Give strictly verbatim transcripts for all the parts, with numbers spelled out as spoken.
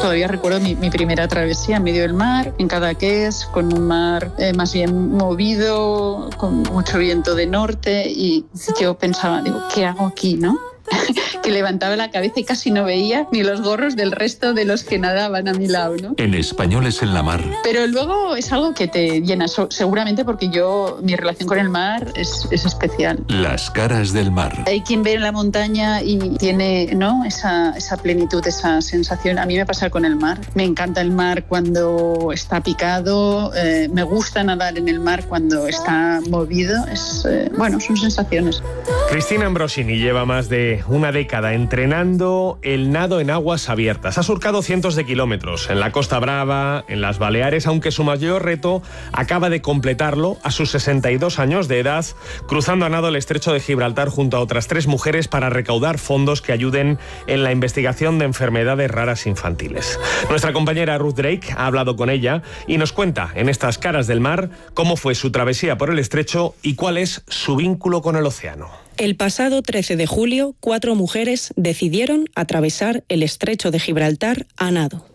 Todavía recuerdo mi, mi primera travesía en medio del mar, en Cadaqués, con un mar eh, más bien movido, con mucho viento de norte, y yo pensaba, digo, ¿qué hago aquí, no? Que levantaba la cabeza y casi no veía ni los gorros del resto de los que nadaban a mi lado, ¿no? En Españoles en la Mar. Pero luego es algo que te llena, seguramente porque yo, mi relación con el mar es, es especial. Las caras del mar. Hay quien ve en la montaña y tiene, ¿no?, esa, esa plenitud, esa sensación. A mí me pasa con el mar. Me encanta el mar cuando está picado, eh, me gusta nadar en el mar cuando está movido. Es, eh, bueno, son sensaciones. Cristina Ambrosini lleva más de una década entrenando el nado en aguas abiertas. Ha surcado cientos de kilómetros en la Costa Brava, en las Baleares, aunque su mayor reto acaba de completarlo a sus sesenta y dos años de edad, cruzando a nado el estrecho de Gibraltar junto a otras tres mujeres para recaudar fondos que ayuden en la investigación de enfermedades raras infantiles. Nuestra compañera Ruth Drake ha hablado con ella y nos cuenta en estas caras del mar cómo fue su travesía por el estrecho y cuál es su vínculo con el océano. El pasado trece de julio, cuatro mujeres decidieron atravesar el estrecho de Gibraltar a nado.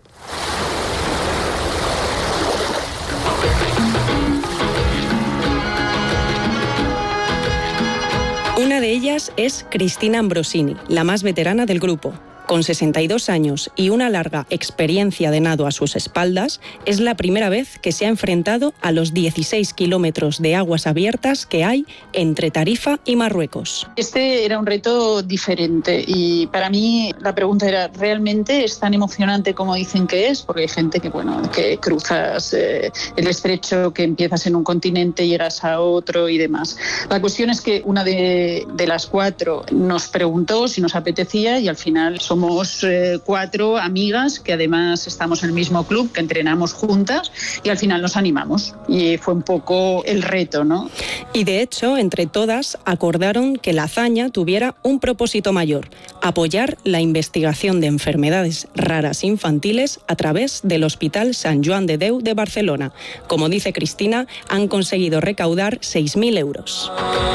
Una de ellas es Cristina Ambrosini, la más veterana del grupo. Con sesenta y dos años y una larga experiencia de nado a sus espaldas, es la primera vez que se ha enfrentado a los dieciséis kilómetros de aguas abiertas que hay entre Tarifa y Marruecos. Este era un reto diferente y para mí la pregunta era, ¿realmente es tan emocionante como dicen que es? Porque hay gente que, bueno, que cruzas eh, el estrecho, que empiezas en un continente, llegas a otro y demás. La cuestión es que una de, de las cuatro nos preguntó si nos apetecía y al final somos Somos eh, cuatro amigas que además estamos en el mismo club, que entrenamos juntas y al final nos animamos. Y fue un poco el reto, ¿no? Y de hecho, entre todas acordaron que la hazaña tuviera un propósito mayor: apoyar la investigación de enfermedades raras infantiles a través del Hospital Sant Joan de Déu de Barcelona. Como dice Cristina, han conseguido recaudar seis mil euros.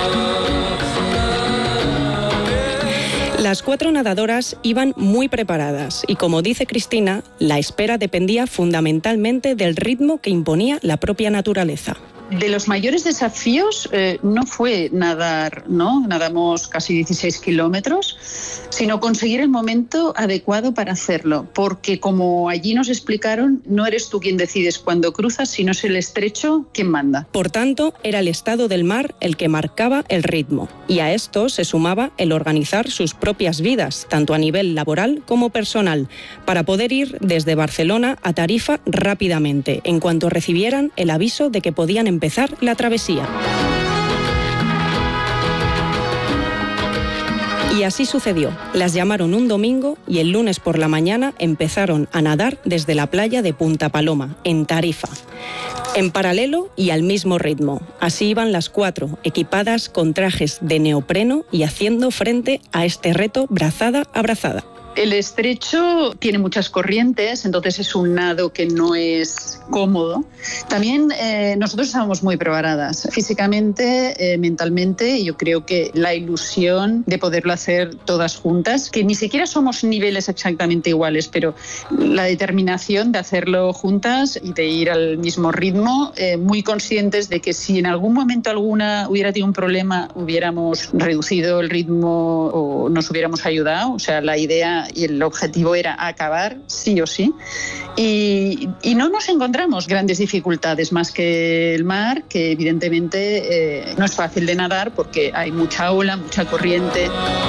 Las cuatro nadadoras iban muy preparadas y, como dice Cristina, la espera dependía fundamentalmente del ritmo que imponía la propia naturaleza. De los mayores desafíos eh, no fue nadar, ¿no? Nadamos casi dieciséis kilómetros, sino conseguir el momento adecuado para hacerlo, porque como allí nos explicaron, no eres tú quien decides cuando cruzas, sino es el estrecho quien manda. Por tanto, era el estado del mar el que marcaba el ritmo, y a esto se sumaba el organizar sus propias vidas, tanto a nivel laboral como personal, para poder ir desde Barcelona a Tarifa rápidamente, en cuanto recibieran el aviso de que podían empezar la travesía. Y así sucedió. Las llamaron un domingo y el lunes por la mañana empezaron a nadar desde la playa de Punta Paloma, en Tarifa. En paralelo y al mismo ritmo. Así iban las cuatro, equipadas con trajes de neopreno y haciendo frente a este reto brazada a brazada. El estrecho tiene muchas corrientes, entonces es un nado que no es cómodo. También eh, nosotros estábamos muy preparadas físicamente, eh, mentalmente, y yo creo que la ilusión de poderlo hacer todas juntas, que ni siquiera somos niveles exactamente iguales, pero la determinación de hacerlo juntas y de ir al mismo ritmo, eh, muy conscientes de que si en algún momento alguna hubiera tenido un problema, hubiéramos reducido el ritmo o nos hubiéramos ayudado. O sea, la idea y el objetivo era acabar sí o sí, y, y no nos encontramos grandes dificultades más que el mar, que evidentemente eh, no es fácil de nadar porque hay mucha ola, mucha corriente.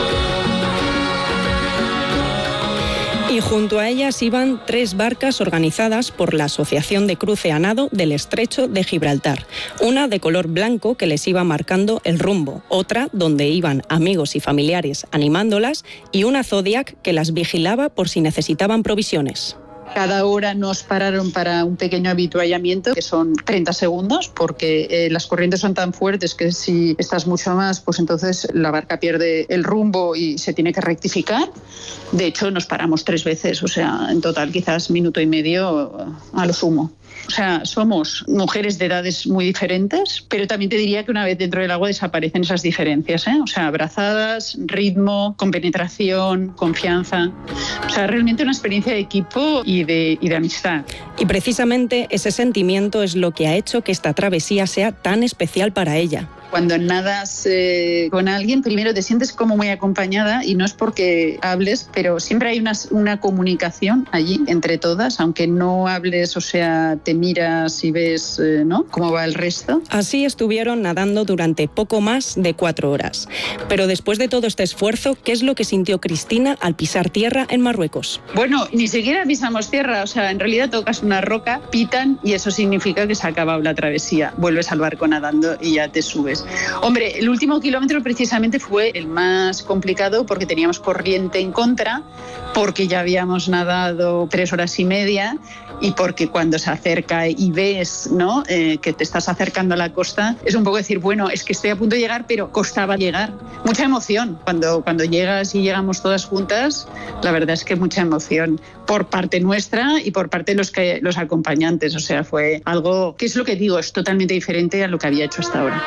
Y junto a ellas iban tres barcas organizadas por la Asociación de Cruce a Nado del Estrecho de Gibraltar. Una de color blanco que les iba marcando el rumbo, otra donde iban amigos y familiares animándolas y una Zodiac que las vigilaba por si necesitaban provisiones. Cada hora nos pararon para un pequeño avituallamiento, que son treinta segundos, porque eh, las corrientes son tan fuertes que si estás mucho más, pues entonces la barca pierde el rumbo y se tiene que rectificar. De hecho, nos paramos tres veces, o sea, en total quizás minuto y medio a lo sumo. O sea, somos mujeres de edades muy diferentes, pero también te diría que una vez dentro del agua desaparecen esas diferencias, ¿eh? O sea, abrazadas, ritmo, compenetración, confianza. O sea, realmente una experiencia de equipo y de, y de amistad. Y precisamente ese sentimiento es lo que ha hecho que esta travesía sea tan especial para ella. Cuando nadas eh, con alguien, primero te sientes como muy acompañada y no es porque hables, pero siempre hay una, una comunicación allí entre todas, aunque no hables, o sea, te miras y ves, eh, ¿no?, cómo va el resto. Así estuvieron nadando durante poco más de cuatro horas. Pero después de todo este esfuerzo, ¿qué es lo que sintió Cristina al pisar tierra en Marruecos? Bueno, ni siquiera pisamos tierra, o sea, en realidad tocas una roca, pitan y eso significa que se ha acabado la travesía. Vuelves al barco nadando y ya te subes. Hombre, el último kilómetro precisamente fue el más complicado porque teníamos corriente en contra, porque ya habíamos nadado tres horas y media y porque cuando se acerca y ves, ¿no?, eh, que te estás acercando a la costa, es un poco decir, bueno, es que estoy a punto de llegar, pero costaba llegar. Mucha emoción. Cuando, cuando llegas y llegamos todas juntas, la verdad es que mucha emoción por parte nuestra y por parte de los, que, los acompañantes. O sea, fue algo que es lo que digo, es totalmente diferente a lo que había hecho hasta ahora.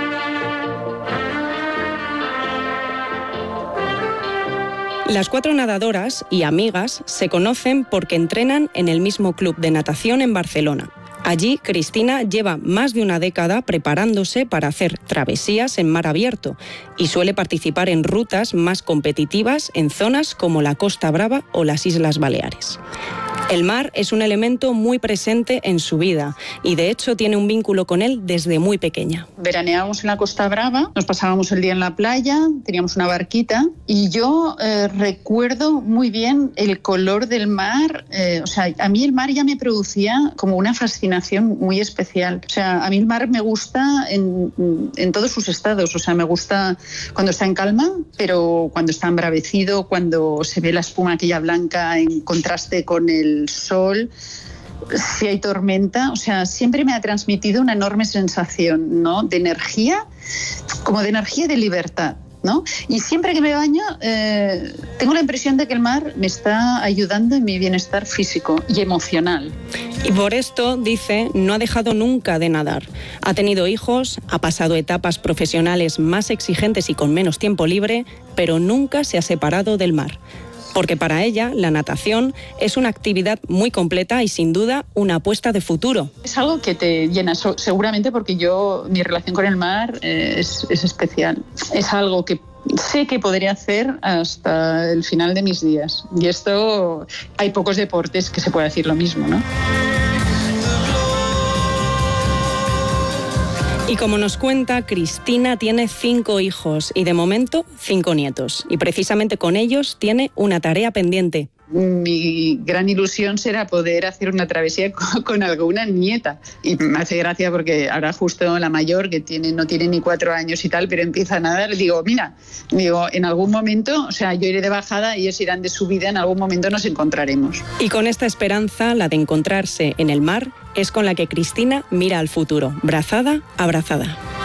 Las cuatro nadadoras y amigas se conocen porque entrenan en el mismo club de natación en Barcelona. Allí, Cristina lleva más de una década preparándose para hacer travesías en mar abierto y suele participar en rutas más competitivas en zonas como la Costa Brava o las Islas Baleares. El mar es un elemento muy presente en su vida y de hecho tiene un vínculo con él desde muy pequeña. Veraneábamos en la Costa Brava, nos pasábamos el día en la playa, teníamos una barquita y yo eh, recuerdo muy bien el color del mar. Eh, o sea, a mí el mar ya me producía como una fascinación muy especial. O sea, a mí el mar me gusta en, en todos sus estados. O sea, me gusta cuando está en calma, pero cuando está embravecido, cuando se ve la espuma aquella blanca en contraste con el el sol, si hay tormenta. O sea, siempre me ha transmitido una enorme sensación, ¿no?, de energía, como de energía y de libertad, ¿no? Y siempre que me baño eh, tengo la impresión de que el mar me está ayudando en mi bienestar físico y emocional. Y por esto, dice, no ha dejado nunca de nadar. Ha tenido hijos, ha pasado etapas profesionales más exigentes y con menos tiempo libre, pero nunca se ha separado del mar. Porque para ella la natación es una actividad muy completa y sin duda una apuesta de futuro. Es algo que te llena, seguramente porque yo, mi relación con el mar eh, es, es especial. Es algo que sé que podré hacer hasta el final de mis días. Y esto, hay pocos deportes que se pueda decir lo mismo, ¿no? Y como nos cuenta, Cristina tiene cinco hijos y de momento cinco nietos. Y precisamente con ellos tiene una tarea pendiente. Mi gran ilusión será poder hacer una travesía con, con alguna nieta. Y me hace gracia porque ahora justo la mayor, que tiene, no tiene ni cuatro años y tal, pero empieza a nadar, le digo, mira, digo, en algún momento, o sea, yo iré de bajada y ellos irán de subida, en algún momento nos encontraremos. Y con esta esperanza, la de encontrarse en el mar, es con la que Cristina mira al futuro, brazada a brazada.